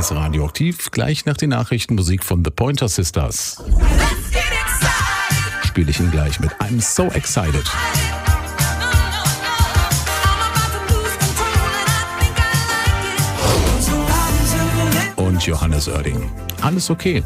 ist Radioaktiv. Gleich nach den Nachrichten Musik von The Pointer Sisters. Spiele ich ihn gleich mit I'm So Excited. Und Johannes Oerding. Alles okay.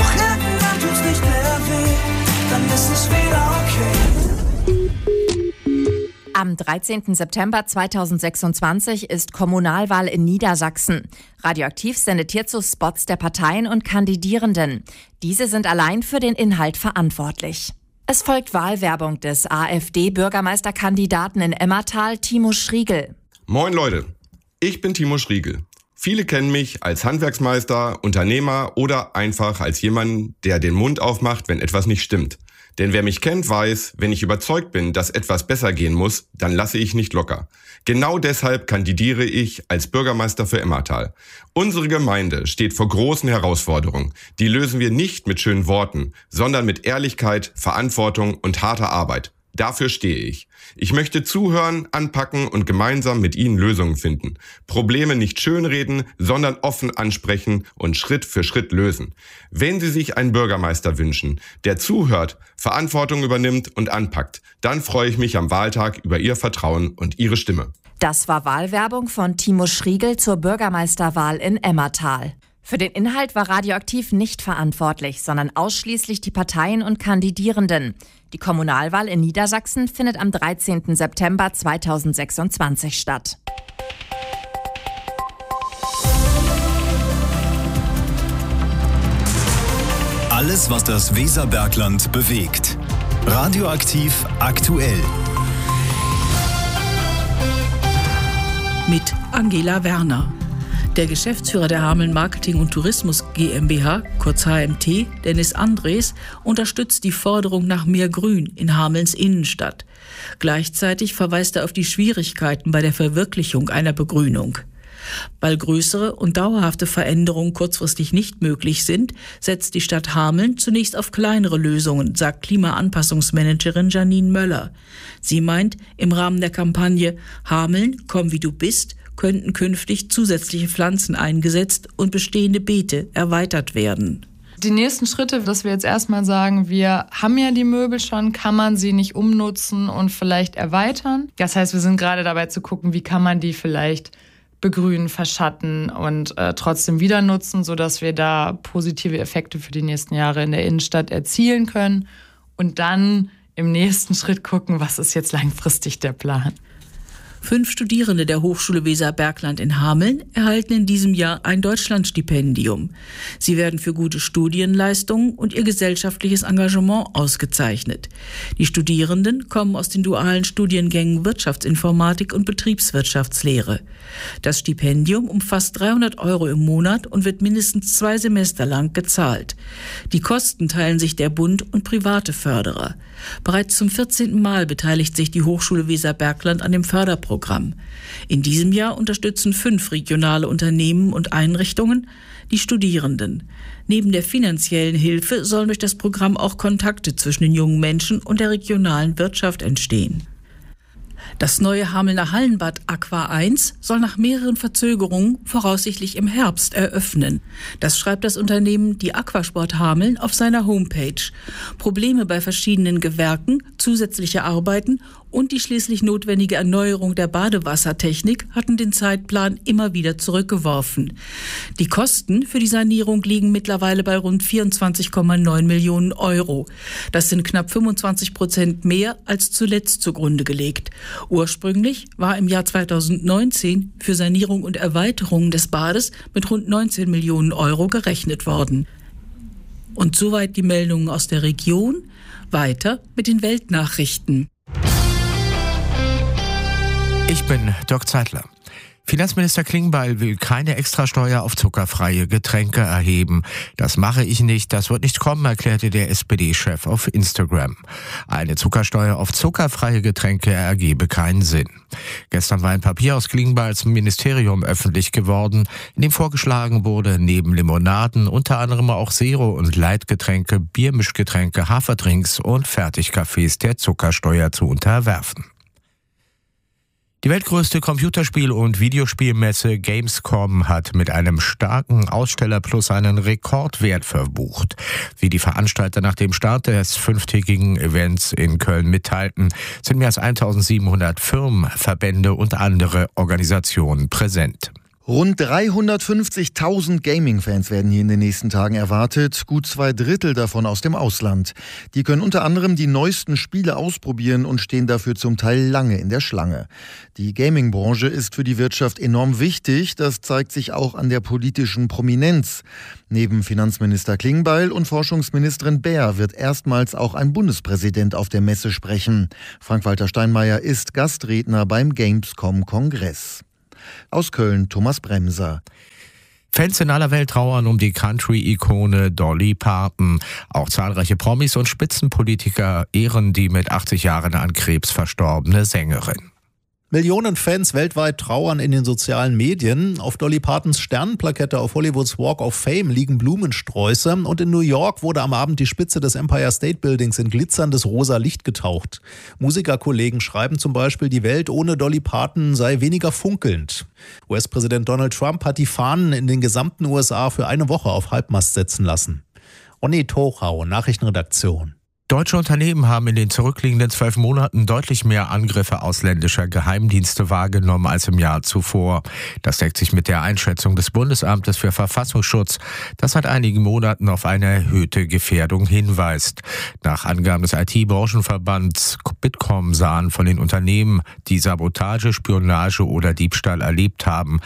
Am 13. September 2026 ist Kommunalwahl in Niedersachsen. Radioaktiv sendet hierzu Spots der Parteien und Kandidierenden. Diese sind allein für den Inhalt verantwortlich. Es folgt Wahlwerbung des AfD-Bürgermeisterkandidaten in Emmertal, Timo Schriegel. Moin Leute, ich bin Timo Schriegel. Viele kennen mich als Handwerksmeister, Unternehmer oder einfach als jemand, der den Mund aufmacht, wenn etwas nicht stimmt. Denn wer mich kennt, weiß, wenn ich überzeugt bin, dass etwas besser gehen muss, dann lasse ich nicht locker. Genau deshalb kandidiere ich als Bürgermeister für Emmertal. Unsere Gemeinde steht vor großen Herausforderungen. Die lösen wir nicht mit schönen Worten, sondern mit Ehrlichkeit, Verantwortung und harter Arbeit. Dafür stehe ich. Ich möchte zuhören, anpacken und gemeinsam mit Ihnen Lösungen finden. Probleme nicht schönreden, sondern offen ansprechen und Schritt für Schritt lösen. Wenn Sie sich einen Bürgermeister wünschen, der zuhört, Verantwortung übernimmt und anpackt, dann freue ich mich am Wahltag über Ihr Vertrauen und Ihre Stimme. Das war Wahlwerbung von Timo Schriegel zur Bürgermeisterwahl in Emmertal. Für den Inhalt war Radioaktiv nicht verantwortlich, sondern ausschließlich die Parteien und Kandidierenden. Die Kommunalwahl in Niedersachsen findet am 13. September 2026 statt. Alles, was das Weserbergland bewegt. Radioaktiv aktuell. Mit Angela Werner. Der Geschäftsführer der Hameln Marketing und Tourismus GmbH, kurz HMT, Dennis Andres, unterstützt die Forderung nach mehr Grün in Hamelns Innenstadt. Gleichzeitig verweist er auf die Schwierigkeiten bei der Verwirklichung einer Begrünung. Weil größere und dauerhafte Veränderungen kurzfristig nicht möglich sind, setzt die Stadt Hameln zunächst auf kleinere Lösungen, sagt Klimaanpassungsmanagerin Janine Möller. Sie meint, im Rahmen der Kampagne Hameln, komm wie du bist, könnten künftig zusätzliche Pflanzen eingesetzt und bestehende Beete erweitert werden. Die nächsten Schritte, dass wir jetzt erstmal sagen, wir haben ja die Möbel schon, kann man sie nicht umnutzen und vielleicht erweitern? Das heißt, wir sind gerade dabei zu gucken, wie kann man die vielleicht begrünen, verschatten und trotzdem wieder nutzen, sodass wir da positive Effekte für die nächsten Jahre in der Innenstadt erzielen können und dann im nächsten Schritt gucken, was ist jetzt langfristig der Plan. 5 Studierende der Hochschule Weserbergland in Hameln erhalten in diesem Jahr ein Deutschlandstipendium. Sie werden für gute Studienleistungen und ihr gesellschaftliches Engagement ausgezeichnet. Die Studierenden kommen aus den dualen Studiengängen Wirtschaftsinformatik und Betriebswirtschaftslehre. Das Stipendium umfasst 300 € im Monat und wird mindestens 2 Semester lang gezahlt. Die Kosten teilen sich der Bund und private Förderer. Bereits zum 14. Mal beteiligt sich die Hochschule Weserbergland an dem Förderprogramm. In diesem Jahr unterstützen 5 regionale Unternehmen und Einrichtungen die Studierenden. Neben der finanziellen Hilfe sollen durch das Programm auch Kontakte zwischen den jungen Menschen und der regionalen Wirtschaft entstehen. Das neue Hamelner Hallenbad Aqua 1 soll nach mehreren Verzögerungen voraussichtlich im Herbst eröffnen. Das schreibt das Unternehmen Die Aquasport Hameln auf seiner Homepage. Probleme bei verschiedenen Gewerken, zusätzliche Arbeiten und die schließlich notwendige Erneuerung der Badewassertechnik hatten den Zeitplan immer wieder zurückgeworfen. Die Kosten für die Sanierung liegen mittlerweile bei rund 24,9 Millionen €. Das sind knapp 25% mehr als zuletzt zugrunde gelegt. Ursprünglich war im Jahr 2019 für Sanierung und Erweiterung des Bades mit rund 19 Millionen € gerechnet worden. Und soweit die Meldungen aus der Region. Weiter mit den Weltnachrichten. Ich bin Dirk Zeitler. Finanzminister Klingbeil will keine Extrasteuer auf zuckerfreie Getränke erheben. Das mache ich nicht, das wird nicht kommen, erklärte der SPD-Chef auf Instagram. Eine Zuckersteuer auf zuckerfreie Getränke ergebe keinen Sinn. Gestern war ein Papier aus Klingbeils Ministerium öffentlich geworden, in dem vorgeschlagen wurde, neben Limonaden unter anderem auch Zero- und Leitgetränke, Biermischgetränke, Haferdrinks und Fertigkaffees der Zuckersteuer zu unterwerfen. Die weltgrößte Computerspiel- und Videospielmesse Gamescom hat mit einem starken Ausstellerplus einen Rekordwert verbucht. Wie die Veranstalter nach dem Start des 5-tägigen Events in Köln mitteilten, sind mehr als 1700 Firmen, Verbände und andere Organisationen präsent. Rund 350.000 Gaming-Fans werden hier in den nächsten Tagen erwartet, gut 2/3 davon aus dem Ausland. Die können unter anderem die neuesten Spiele ausprobieren und stehen dafür zum Teil lange in der Schlange. Die Gaming-Branche ist für die Wirtschaft enorm wichtig, das zeigt sich auch an der politischen Prominenz. Neben Finanzminister Klingbeil und Forschungsministerin Baer wird erstmals auch ein Bundespräsident auf der Messe sprechen. Frank-Walter Steinmeier ist Gastredner beim Gamescom-Kongress. Aus Köln Thomas Bremser. Fans in aller Welt trauern um die Country-Ikone Dolly Parton. Auch zahlreiche Promis und Spitzenpolitiker ehren die mit 80 Jahren an Krebs verstorbene Sängerin. Millionen Fans weltweit trauern in den sozialen Medien. Auf Dolly Partons Sternenplakette auf Hollywoods Walk of Fame liegen Blumensträuße. Und in New York wurde am Abend die Spitze des Empire State Buildings in glitzerndes rosa Licht getaucht. Musikerkollegen schreiben zum Beispiel, die Welt ohne Dolly Parton sei weniger funkelnd. US-Präsident Donald Trump hat die Fahnen in den gesamten USA für eine Woche auf Halbmast setzen lassen. Onni Tochau, Nachrichtenredaktion. Deutsche Unternehmen haben in den zurückliegenden 12 Monaten deutlich mehr Angriffe ausländischer Geheimdienste wahrgenommen als im Jahr zuvor. Das deckt sich mit der Einschätzung des Bundesamtes für Verfassungsschutz, das seit einigen Monaten auf eine erhöhte Gefährdung hinweist. Nach Angaben des IT-Branchenverbands Bitkom sahen von den Unternehmen, die Sabotage, Spionage oder Diebstahl erlebt haben,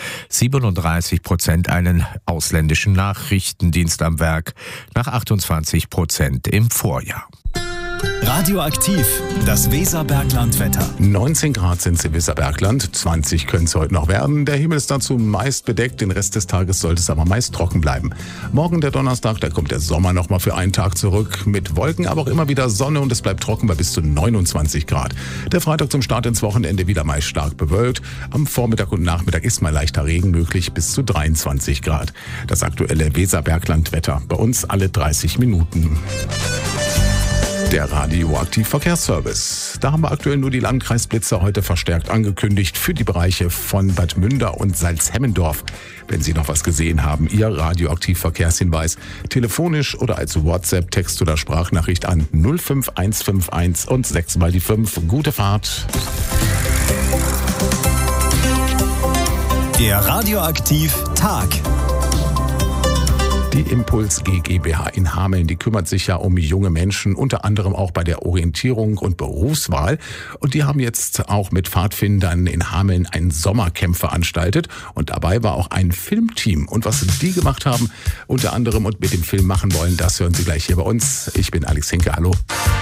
37% einen ausländischen Nachrichtendienst am Werk, nach 28% im Vorjahr. Radioaktiv, das Weserbergland-Wetter. 19 Grad sind es im Weserbergland, 20 können es heute noch werden. Der Himmel ist dazu meist bedeckt, den Rest des Tages sollte es aber meist trocken bleiben. Morgen der Donnerstag, da kommt der Sommer noch mal für einen Tag zurück mit Wolken, aber auch immer wieder Sonne und es bleibt trocken bei bis zu 29 Grad. Der Freitag zum Start ins Wochenende wieder meist stark bewölkt. Am Vormittag und Nachmittag ist mal leichter Regen möglich bis zu 23 Grad. Das aktuelle Weserbergland-Wetter bei uns alle 30 Minuten. Der Radioaktiv-Verkehrsservice. Da haben wir aktuell nur die Landkreisblitzer heute verstärkt angekündigt für die Bereiche von Bad Münder und Salzhemmendorf. Wenn Sie noch was gesehen haben, Ihr Radioaktiv-Verkehrshinweis telefonisch oder als WhatsApp, Text- oder Sprachnachricht an 05151 und 6 mal die 5. Gute Fahrt. Der Radioaktiv-Tag. Die Impuls GmbH in Hameln, die kümmert sich ja um junge Menschen, unter anderem auch bei der Orientierung und Berufswahl. Und die haben jetzt auch mit Pfadfindern in Hameln ein Sommercamp veranstaltet. Und dabei war auch ein Filmteam. Und was die gemacht haben, unter anderem und mit dem Film machen wollen, das hören Sie gleich hier bei uns. Ich bin Alex Hinke, hallo.